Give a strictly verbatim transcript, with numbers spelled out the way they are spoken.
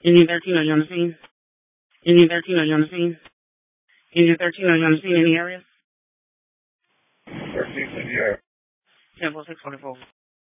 Indian thirteen, are you on the scene? Indian thirteen, are you on the scene? Indian thirteen, are you on the scene? Any areas? thirteen, yeah. ten four six forty-four.